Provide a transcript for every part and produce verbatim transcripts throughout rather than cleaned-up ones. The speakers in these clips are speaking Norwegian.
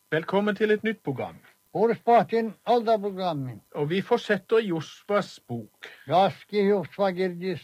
Velkommen til et nytt program. Hvor spatin alderprogrammin. Og vi fortsetter Josvas bok. Raski Josva Girdis.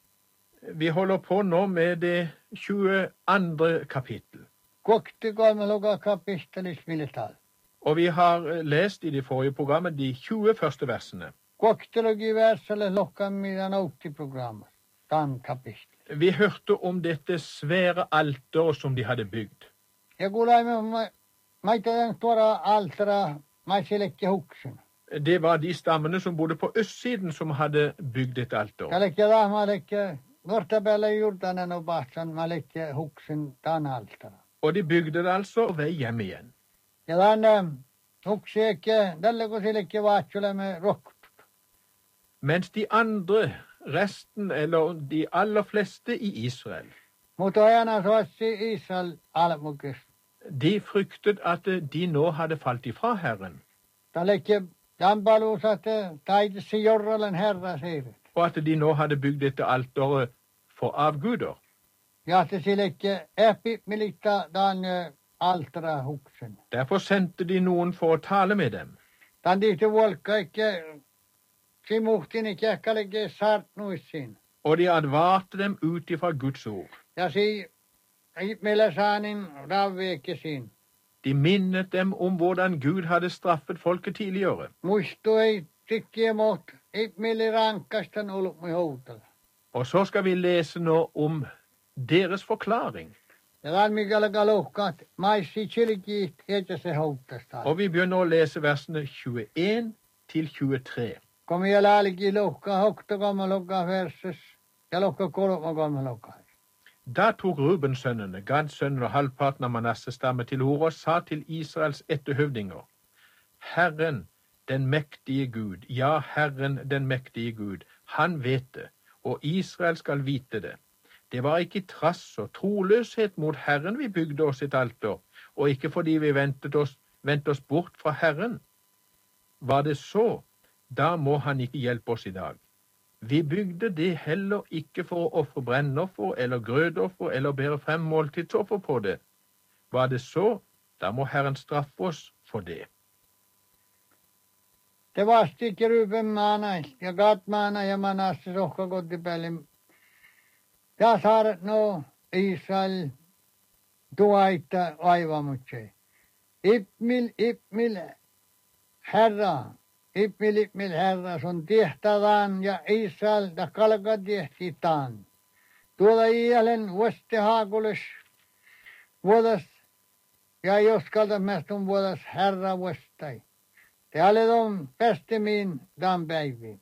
Vi holder på nå med det tjueandre kapittel. Kokti kolmeloga kapittelis milital. Og vi har lest i det forrige programmet de tjue første versene. Koktelogi verselle lokka midan auti programmet. Dan kapittel. Vi hørte om dette svære alteret som de hadde bygd. Ja kuulaimme maita den stora altera maiselekki huksen. Det var de stammene som bodde på østsiden som hadde bygd et alter. Kalekki rahmalekki nuorta päälle jurdanen og bahtsan malekki huksen dan altera. Og de bygde det altså og vei hjem igjen. Ja dan huksi ekki dalle kusilekki vaatsule med rokkut. Mens de andre, resten eller de aller fleste i Israel, Mutta ajana soassi Israel almukis. de fryktet at de nå hadde falt ifra Herren, Talekki jambaluus, että taitisi jorralen herra siiret. og at de nå hadde bygd dette alteret for avguder. Ja että silekki epi militta dan altera huksen. Derfor sendte de noen for å tale med dem. Dan tihti vuolkka ikke simuhtini kiekkalekki saartnuissin. Og de advarte dem ut ifra Guds ord. Ja si meillä saanin ravveekkisin. De minnet dem om hvordan Gud hadde straffet folket tidligere. Muistu ei tikkiä mot ipmili rankkastan ulmi houtalla. Og så skal vi lese nå om deres forklaring. Ja dan mikäli kaluhkaat maissi chilkiit heitä se houttasta. Og vi begynner å lese versene tjueen til tjuetre. Kom ja lääliki luhkaa hoktokammalokka verses ja lohka kolmakammalokka. Da tok Rubensønnene, Gadsønnen og halvparten av Manasses stamme til orde og sa til Israels etterhøvdinger: Herren, den mektige Gud, ja, Herren, den mektige Gud, han vet det, og Israel skal vite det. Det var ikke trass og troløshet mot Herren vi bygde oss et alter, og ikke fordi vi ventet oss, ventet oss bort fra Herren. Var det så, da må han ikke hjelpe oss i dag. Vi bygde det heller ikke for å ofre brennoffer eller grødoffer eller bære frem måltidsoffer på det. Var det så, da må Herren straffe oss for det. Te vastikin Ruben maana ja Gad maana ja Manasses ohka kotipäälin. Ja saaret no Israel tuaita aivamutsei. Ipmil, ipmil, herra. Ipmil, ipmil, herra, sun tiehtadaan ja Israel da kalka tiehtitaan. Tuolla iälen vuosti haakulis vuodas ja jos kaltas mästun vuodas herra vuostai. Te aledon päästimiin dan päiviin.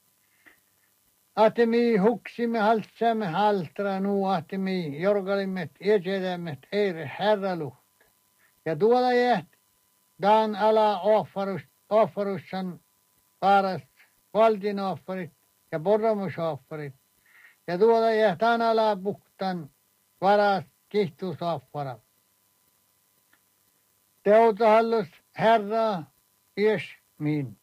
Atemi huksimme haltsamme haltra nu atemi jorgalimmet ejedemmet eire herraluht. Ja tuolla jäht dan ala offarus offarussan paras valtin offarit ja porramusoffarit. Ja tuolla jäht ala buktan varas kihtusoffara. Teutahallus herra ies min.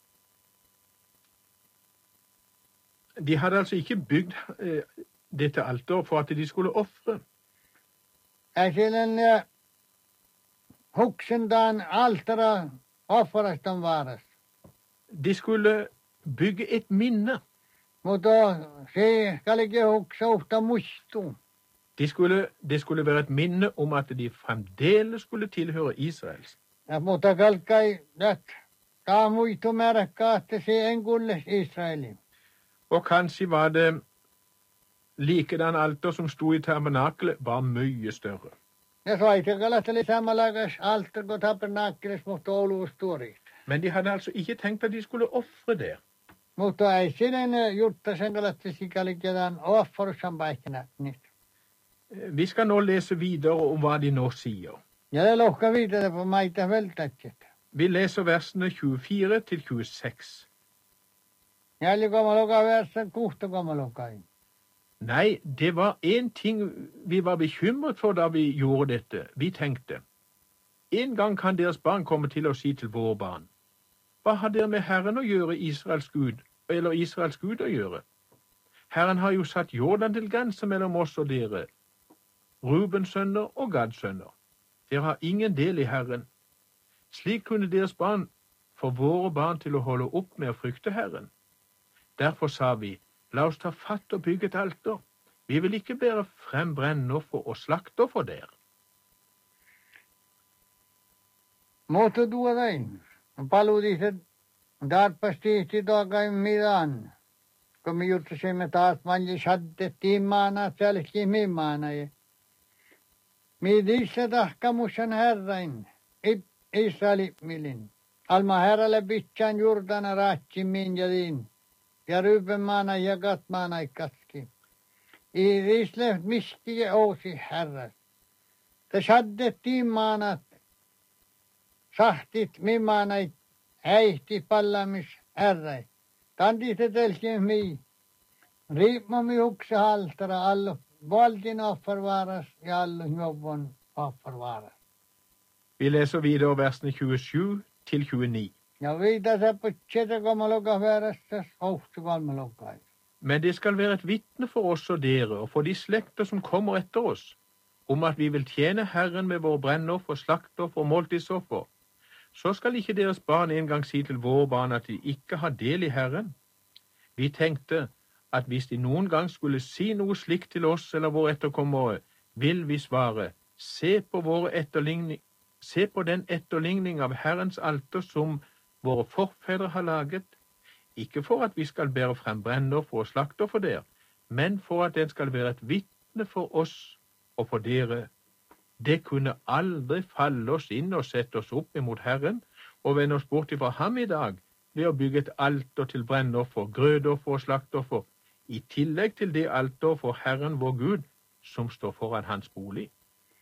De hadde altså ikke bygd eh, dette alteret for at de skulle ofre. Äsilen ja huksen dan altera offarastan varas. De skulle bygge et minne. Mutta se kalike huksa uhta muistu. De skulle, det skulle være et minne om at de fremdeles skulle tilhøre Israels. Ja mutta kalkai dat ta muistu määräkkä, että se en kulle Israelin. Og kanskje var det likedan alter som sto i tabernakelet, bare mye større. Ja soitakalateli samanlaikas altar kuin tabernakelis, mutta oluustuorit. Men de hadde altså ikke tenkt at de skulle ofre der. Mutta ei sinne jutta sen kalatti sikalikedan offarussan paikana nyt. Vi skal nå lese videre om hva de nå sier. Ja det lohka vidare på maita veltatset. Vi leser versene tjuefire til tjueseks. Jäljikomaloka versen kuhtokomalokai. Nei, det var en ting vi var bekymret for da vi gjorde dette. Vi tenkte, en gang kan deres barn komme til å si til våre barn: Hva har dere med Herren å gjøre, Israels Gud, eller Israels Gud å gjøre? Herren har jo satt Jordan til grense mellom oss og dere, Rubens sønner og Gads sønner. Dere har ingen del i Herren. Slik kunne deres barn få våre barn til å holde opp med å frykte Herren. Derfor sa vi, la oss ta fatt og bygge et alter. Vi vil ikke bære frem brennoffer og slaktoffer der. Mutta tuodain. Paluutiset tarpasti toakai mitään. Kun me juttasimme taas, manji sattettiin maana, selkiin min maana. Midissä tahkamusan herrain, Israeli milin. Alma herralle pitsään juurtana raatsin min jadin. Ja ryypen maana ja kat maana kaski. I Israel miski ja ousi herras. Te sattettiin maanat. Sahtit min maana äihti pallamis herrai. Tandite telkin mi. Riipmami hukse haltara allu. Valtin offervaras ja allu jobbon offervaras. Vi leser videre versene tjuesju til tjueni. Ja viita se putsete komaloka veressas, ohtu komalokai. Men det skal være et vitne for oss og dere, og for de slekter som kommer etter oss, om at vi vil tjene Herren med våre brennoffer, slaktoffer og måltidsoffer. Så skal ikke deres barn engang si til våre barn at de ikke har del i Herren. Vi tenkte at hvis de noen gang skulle si noe slikt til oss eller våre etterkommere, vil vi svare, se på, våre etterligning, se på den etterligning av Herrens alter som våre forfedre har laget, ikke for at vi skal bære frem brennoffer og slaktoffer der, men for at den skal være et vitne for oss og for dere. Det kunne aldri falle oss inn og sette oss opp imot Herren og vende oss bort ifra ham i dag ved å bygge et alter til brennoffer, grødoffer og slaktoffer, i tillegg til det alter for Herren vår Gud som står foran hans bolig.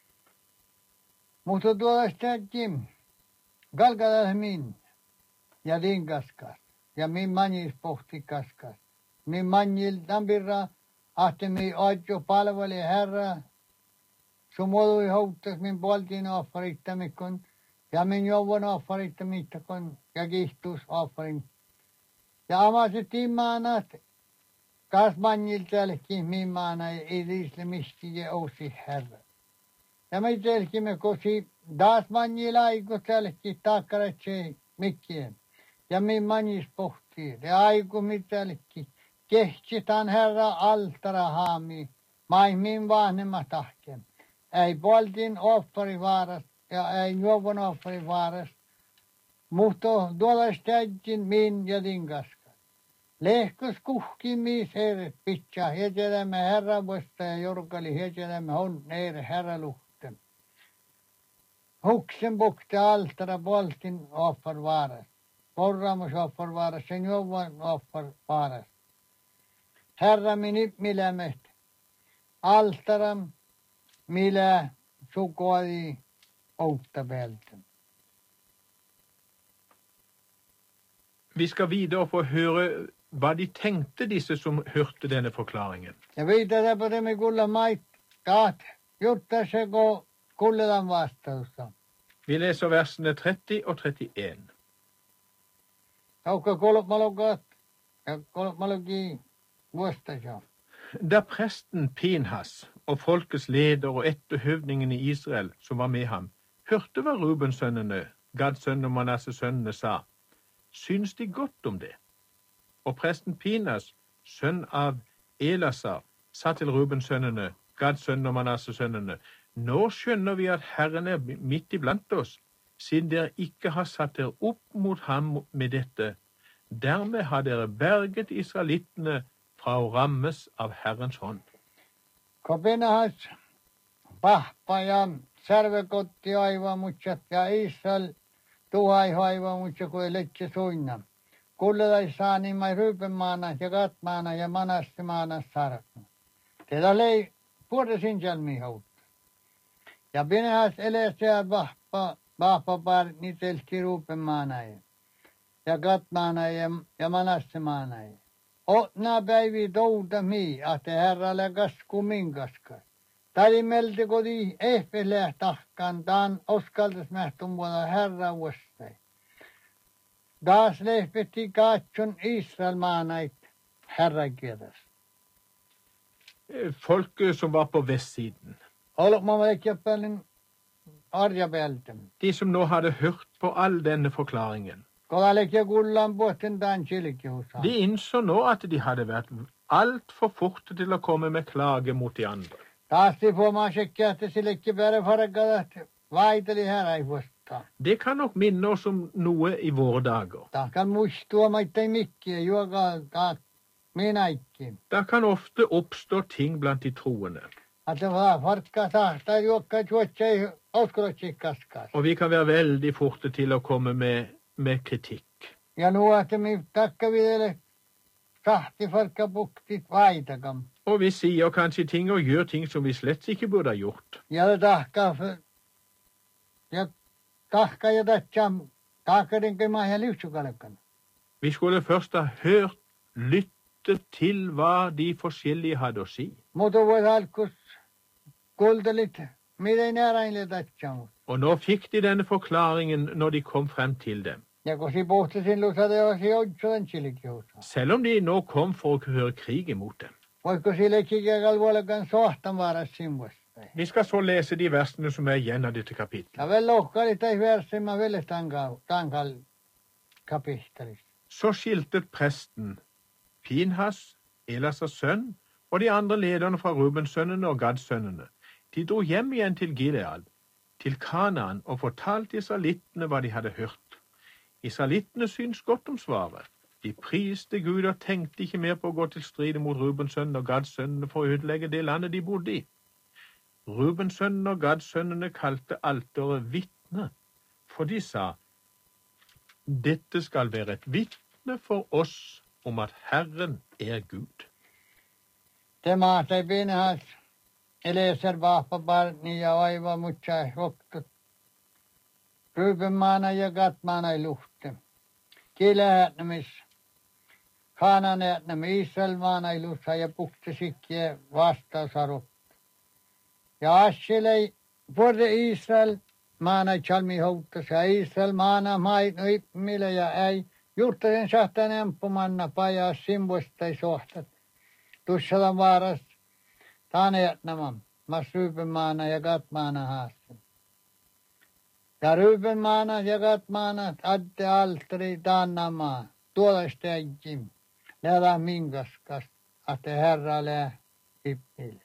Mutta tuosta Jim, galgadas min, ja din kaskas, ja min manjis pohti kaskas. Min manjil tampirra, ahte mi ajo palveli Herra, sumodui houttas min poltin offarittamikon, ja min jouvon offarittamittakon, ja kihtus offarin. Ja amaset immaanat, kas manjil tälki min maana, ei riisle miski ja ousi Herra. Ja me telkimme kosi, taas manjil aiku tälki takkaretse mikkien. Ja min manjis pohtii, ja aiku mitälki, kehtitään Herra altara haami, mai min vahnemma tahken. Ei poltin offari vaaras, ja ei juovon offari vaaras, mutta tuolla stäjtin min ja din kaska. Lehkos kuhki miis heeret pitää, hetelemme Herra vuosta ja jorkali hetelemme on neere Herra luhten. Huksen bukte altara poltin offar vaaras. Porramus offar vaaras, sen juovon offar vaaras. Herra min milämet, altaram, millä sukoadi outtapelten. Vi skal videre få høre hva de tenkte, disse som hørte denne forklaringen. Ja viitata på det med kulla mait, taat, jutta se ko kulletan vastausta. Vi leser versene tretti og trettien. Taukka kolmalokat, ja kolmaloki vuostaja. Da presten Pinhas og folkets leder og etterhøvdingen i Israel som var med ham, hørte hva Rubensønnene, Gads sønn og Manasses sønnene sa, syns de godt om det. Og presten Pinhas, sønn av Elasar, sa til Rubensønnene, Gads sønn og Manasses sønnene, nå skjønner vi at Herren er midt iblant oss, siden dere ikke har satt dere opp mot ham med dette. Dermed har dere berget israelittene fra å rammes av Herrens hånd. Kopinahas, pahpa ja särvekotti aivan mutsat ja Israel tuhai aivan mutsat kuin letse suinna. Kulledai saani mai ryypenmaana ja katmaana ja manastimaana sarkna. Tätä lei puodesin jalmi houtta. Ja pinehas eleseä pahpa, pahpa par nitelki ryypenmaana ja katmaana ja, ja manastimaana. Otna päivi touta mi, ahte Herralle kasku min kaskas. Tali melti kodi ehpeleh tahkan, taan oskaltas mähtun vuonna Herra vuostai. Taas lehpetti kaatsun Israel maanait Herra kiitos. Folk som var på vestsiden. Olok mä vaikka paljon arjabeltem. De som nå hadde hørt på all denne forklaringen, Kodalekja kullan puotten tämän chilikiusa. de innså nå at de hadde vært altfor forte til å komme med klage mot de andre. Taasti puhumaan sekkiä, että sillekin päälle farakadat vaiteli här ei vuosta. Det kan nok minne oss om noe i våre dager. Tahkan muistua maittain mikkiä, juokaa taak minäikki. Der kan ofte oppstå ting blant de troende, Että vaan farkkaa tahtaa juokkaa juotsei uskolotsi kaskas. og vi kan være veldig forte til å komme med, med kritikk. Ja nuo, että mi takka videlle tahti farkka puktit vaitakam. Og vi sier kanskje ting og gjør ting som vi slett ikke burde ha gjort. Ja tahka ja tahka ja tatsam tahkaden kema ja lyhtsukalekan. Vi skulle først ha hørt, lyttet til hva de forskjellige hadde å si. Mutta voi alkus kuultelit, miten näräinle tatsam. Og nå fikk de denne forklaringen når de kom frem til dem. Ja kun si pohti sin lusade osi oitsudan chilikiusa. Selv om de nå kom for å høre krig imot dem. Voiko sille kikekal vuolekan sohtan varas simvusta. Vi skal så lese de versene som er igjen av dette kapitlet. Ja vel lohkali tai versimma velle tankal, tankal kapittelis. Så skiltet presten Pinhas, Elasas sønn, og de andre lederne fra Rubens-sønnene og Gads-sønnene. De dro hjem igjen til Gilead, til Kanaan, og fortalte israelittene hva de hadde hørt. Israelittene syntes godt om svaret. De priste Gud og tenkte ikke mer på å gå til strid mot Rubens-sønnene og Gads-sønnene for å ødelegge det landet de bodde i. Rubens-sønnene og Gads-sønnene kalte alteret vitne, for de sa, dette skal være et vitne for oss om at Herren er Gud. Det maata Pinhas eleser vahva barni ja aiva mutsa hoktut. Ruben maana ja Gatmaana ei luhte. Kileätnemis. Kanan ätnemi Israel maana ei luhta ja pukte sikkiä vastausarut. Ja Asselei vuorde Israel maana ei chalmi houttas ja Israel maana mait mille ja ei. Juurtasen sahtan empumanna pajaa simvuista ei sohtat. Tussadan vaaras taneetnaman, mas Ryypenmaana ja Gatmaana haastan. Ja Ryypenmaana ja Gatmaana adde altari taannamaa, tuollaista äijim. Läädä minkaskas, att herra lää hippil.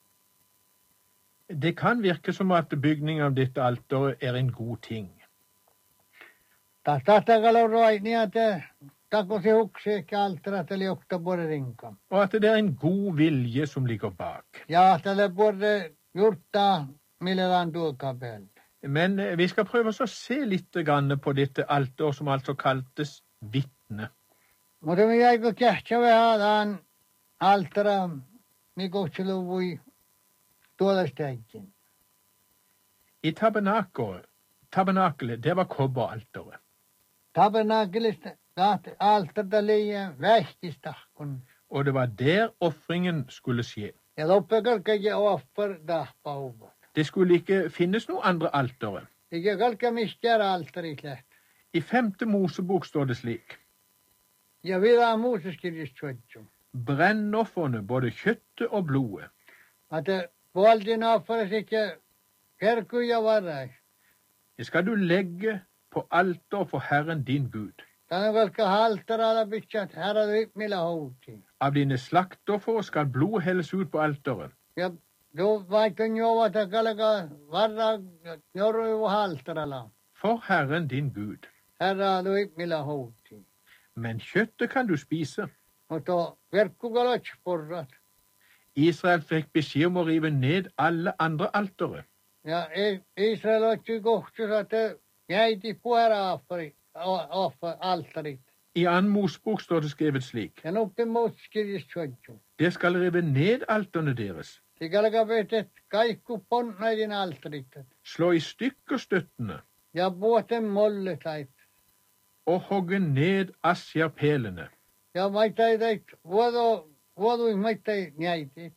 Det kan virke som at bygning av dette alteret er en god ting. Taas tahtakalo roini, että takosi huksiekki altarat eli okta borrinka. Og at det er en god vilje som ligger bak. Ja tälle borde jurta millään tuokapel. Men eh, vi skal prøve oss å se litt grann på dette alter som altså kaltes vitne. Mutta me jäikö kähtsä vähän altara, mikä voi tuollaista äikin. I tabernakelet, tabernakelet, det var kobberalteret. Tabernakelista tahti altarta liian vähkistahkun. Og det var der offringen skulle skje. Ja loppekalkkeja offer tahpauvat. Det skulle ikke finnes noe andre altere. Eikä kalkka mistään altarit lähti. I femte Mosebok står det slik. Ja vielä Mooseskirjasta suotsum. Brennofrene, både kjøttet og blodet, Että puoltin offeris eikä kerkuja varais. det skal du legge på alter for Herren din Gud. Tänne kalkka haltaralla pitsät herra millä houtiin. Av dine slaktoffer skal blod helles ut på alteret. Ja då vaikka juovata kalka varra jorui haltaralla. For Herren din Gud. Herra millä houtiin. Men kjøttet kan du spise. Mutta verkkukalots porrat. Israel fikk beskjed om å rive ned alle andre altere. Ja Israel otsi kohtus, että jäiti puheraafari altarit. I annen Mosebok står det skrevet slik. Ja nuppi Mooseskirjasta suotsum. Det skal rive ned alterne deres. Det kalka vetet kaikku ponnaidin altarit. Slå i stykker støttene. Ja vuoten molletait. Og hogge ned asjarpelene. Ja maitaitait vuodo vuoduin maitai njaitit.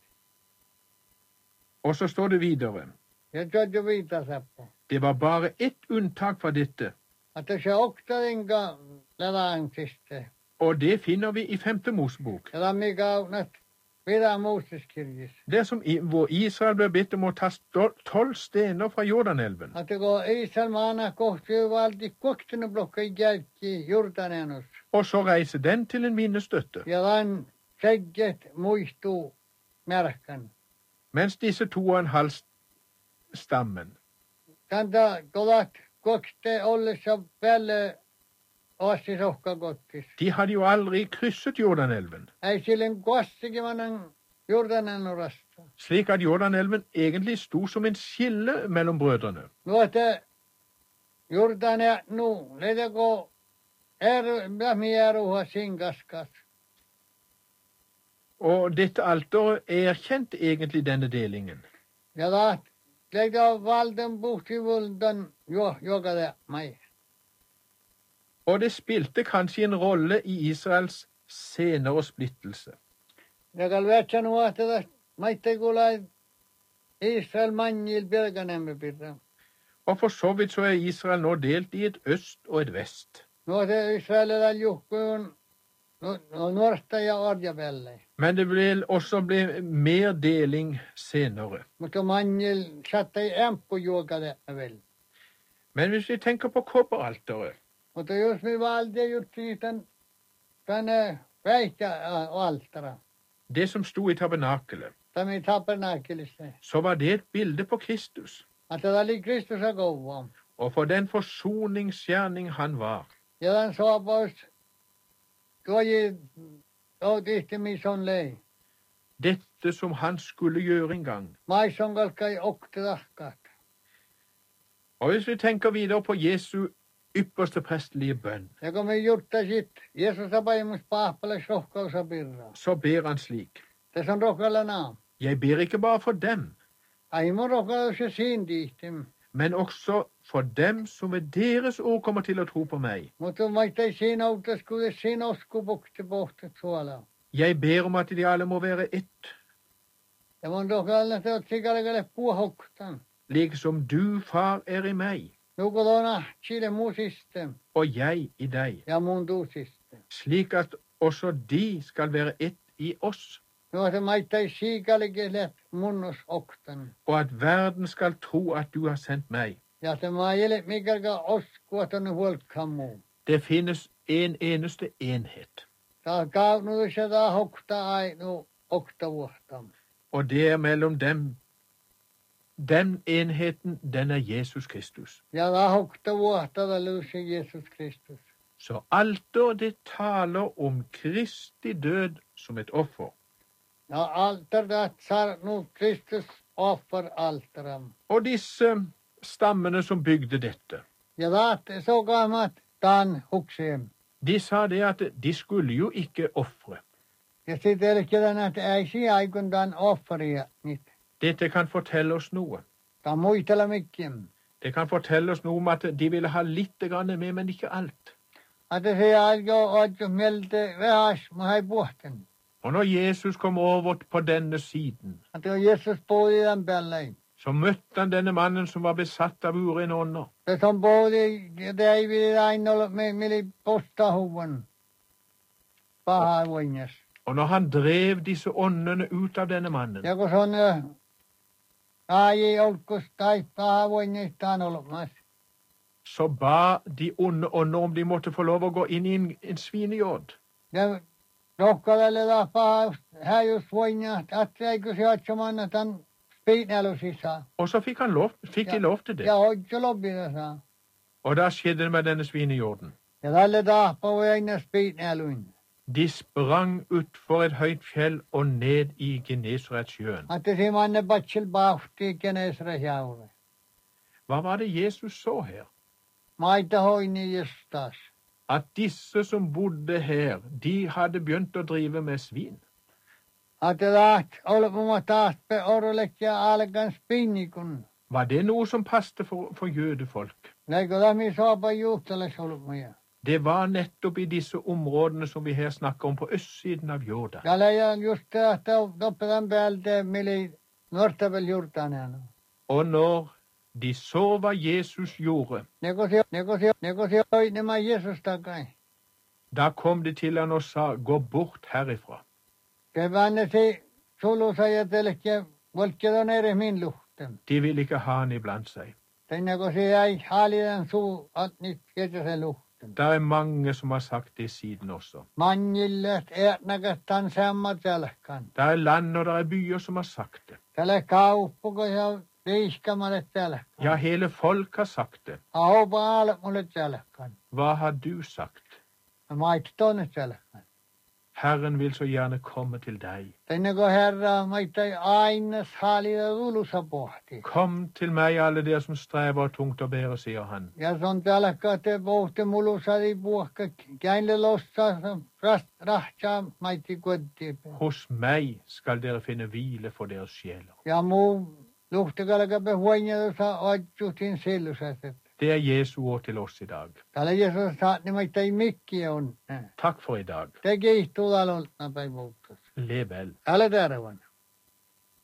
Og så står det videre. Ja tjodjo viitasappo. Det var bare ett unntak fra dette, Että se oktarinka lalangsiste. og det finner vi i femte Mosebok. Ja mikä unat Videre Moses kirkes. Det som i, hvor Israel ble bedt om å ta stol- tolv stener fra Jordanelven. Att det går Israel maana kohti valti koktuna blokka i jälki Jordanenus. Og så reise den til en minnestøtte. Ja dan segget muistuu märkän. Mens disse to og en halv stammen, Tanta kolat kokte ollessa päälle ossi sohka kottis. de hadde jo aldri krysset Jordanelven. Ei sillen kossikin manan Jordanenurasta. Slik at Jordanelven egentlig sto som en skille mellom brødrene. Nuote Jordania nu leteko er lähmi eruha sinkaskas. Og dette alteret erkjente egentlig denne delingen. Ja taat leida valden puhti vuldan jo jokade mai. Og det spilte kanskje en rolle i Israels senere splittelse. Ja kal vetsä nuote maitte kulai Israel manjil Belganemme pirra. Og for så vidt så er Israel nå delt i et øst og et vest. Nuote Israelilla juhkuun no nuorta ja orjapelle. Men det vil også bli mer deling senere. Mutta manjil sattei emppu jokade vel. Men hvis vi tenker på kobberalteret, Mutta jos me valde jutti tän tänne väihkä altara. det som sto i tabernakelet, Tämä tabernakelissa. så var det et bilde på Kristus. Että tämä oli Kristus ja kouva. Og for den forsoningsgjerning han var. Ja tämän saapaus tuoji outihti mison lei. Dette som han skulle gjøre en gang. Maison kalkai okte tahkat. Og hvis vi tenker videre på Jesu ypperste prestelige bønn, Ja kun me jutta sit, Jeesus apaimus pahpale sohkausa pirra. så ber han slik. Tässä on rohkalla naam. Jeg ber ikke bare for dem, Aimo rohkalla se siintihtim. men også for dem som ved deres ord kommer til å tro på meg. Mutta maittai siinä autas kuudes siinä oskupukti pohtet suola. Jeg ber om at de alle må være ett, Ja mun rohkalla te oot sikalekale puuhoktan. like som du, far, er i meg, Nukulona chile muusiste og jeg i deg, ja mun tuusiste. slik at også de skal være ett i oss, Nuote maittai siikalekelet munnus oktan. og at verden skal tro at du har sendt meg. Ja te maajele mikalka oskua tonne huolkkammu. Det finnes en eneste enhet, Tää kaunudus ja tää hokta ai nu okta vuohtam. og det er mellom dem. Den enheten, den er Jesus Kristus. Ja tää hokta vuohta tää lyysi Jesus Kristus. Så alter det taler om Kristi død som et offer. Ja altar tää sar nu Kristus offer altaram. Og disse stammene som bygde dette, Ja tää så gamat tan huksiem. de sa det at de skulle jo ikke ofre. Ja sit elkelen että ei si aikundan offeria nyt. Dette kan fortelle oss noe. Tää muistella mikkim. Det kan fortelle oss noe om at de ville ha litt grann med, men ikke alt. Että se aljo odjo melte vähäs mahai puhten. Og når Jesus kom over på denne siden, Että Jesus puhui tämän päälle. så møtte han denne mannen som var besatt av urene ånder. Det som puhui, det ei ville aina olla me mili postahuvan. Paha voinjas. Og når han drev disse åndene ut av denne mannen, Ja kun se on aji olkus tai paha voinjas taan olemassa. så ba de onde ånder om de måtte få lov å gå inn i en, en svinejord. Ja rohkalalle taas paha hän just voinjas. Että eikö se otsamanna tämän spiinälu sisään. Og så fikk, han lov, fikk de lov til det. Ja odjo lobbida saa. Og da skjedde det med denne svinejorden. Ja tälle taas puhui aina spiinäluin. De sprang utfor et høyt fjell og ned i Genesaretsjøen. Että se manne patsil paahti kenesre jaure. Hva var det Jesus så her? Maita hoini justas. At disse som bodde her, de hadde begynt å drive med svin. Että taht olpuma taas pe orolek ja alkan spinnikun. Var det noe som passte for, for jødefolk? Leikko lämmin saapa juhtales olpmuja. Det var nettopp i disse områdene som vi her snakker om på østsiden av Jordan. Ja leijan just det, että toppetan päältä mili nuortavel jurtaneen. Og når de så hva Jesus gjorde, Neko se, neko se, neko se oi nämä Jeesus takai. da kom de til han og sa, gå bort herifra. Se vanne se sulusa ja telkkiä volkketon eri min luhten. De vil ikke ha han iblant seg. Tänne kun se jäi halinen suu, at nyt ketä se luhten. Det er mange som har sagt det siden også. Manjille ätnäkästään samma telkkan. Det er land og det er byer som har sagt det. Tälle kauppuko ja viiskamalle telkkan. Ja, hele folk har sagt det. Aupa alle mulle telkkan. Hva har du sagt? Mait tonne telkkan. Herren vil så gjerne komme til deg. Tänne kun herra maitai aina halida ulusa pohti. Kom til meg, alle dere som strever tungt og bærer, sier han. Ja se on telkka te pohti mulusa di puhka. Käinle lossa rahtsaa maiti kotiin. Hos meg skal dere finne hvile for deres sjeler. Ja muu luhtikalkape huonjatusa ojutin sillusaset. Det er Jesu ord til oss i dag. Täällä Jeesus saat nimittäin mikki on. Takk for i dag. Te kiihtuu talolta päin muuttus. Lev vel. Älä tervan.